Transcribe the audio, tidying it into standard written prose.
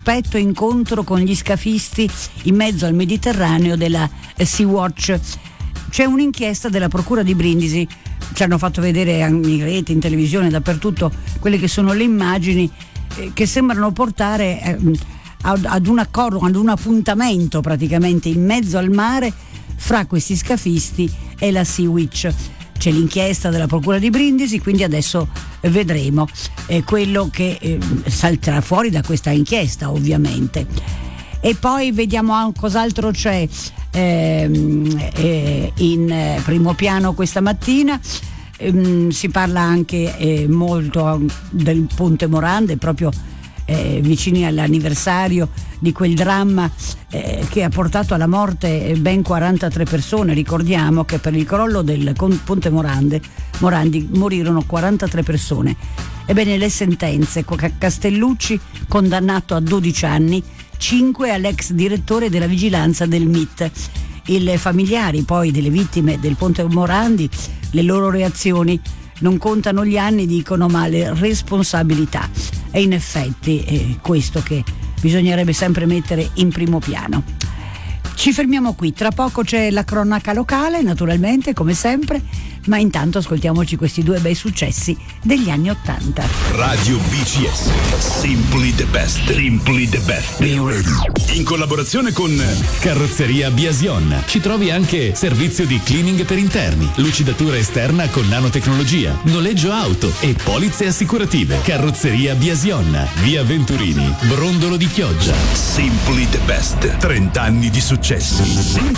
sospetto incontro con gli scafisti in mezzo al Mediterraneo della Sea-Watch. C'è un'inchiesta della Procura di Brindisi, ci hanno fatto vedere in rete, in televisione, dappertutto quelle che sono le immagini che sembrano portare ad un accordo, ad un appuntamento praticamente in mezzo al mare fra questi scafisti e la Sea-Watch. C'è l'inchiesta della Procura di Brindisi, quindi adesso vedremo quello che salterà fuori da questa inchiesta, ovviamente. E poi vediamo cos'altro c'è in primo piano questa mattina. Si parla anche molto del Ponte Morandi, proprio vicini all'anniversario di quel dramma che ha portato alla morte ben 43 persone. Ricordiamo che per il crollo del Ponte Morandi morirono 43 persone. Ebbene, le sentenze: Castellucci condannato a 12 anni, 5 all'ex direttore della vigilanza del MIT. I familiari poi delle vittime del Ponte Morandi, le loro reazioni: non contano gli anni, dicono, ma le responsabilità. E in effetti è questo che bisognerebbe sempre mettere in primo piano. Ci fermiamo qui, tra poco c'è la cronaca locale, naturalmente, come sempre, ma intanto ascoltiamoci questi due bei successi degli anni '80. Radio BCS, Simply the Best. Simply the Best. Be ready. In collaborazione con Carrozzeria Biasion. Ci trovi anche servizio di cleaning per interni, lucidatura esterna con nanotecnologia, noleggio auto e polizze assicurative. Carrozzeria Biasion, via Venturini, Brondolo di Chioggia. Simply the Best. 30 anni di successi.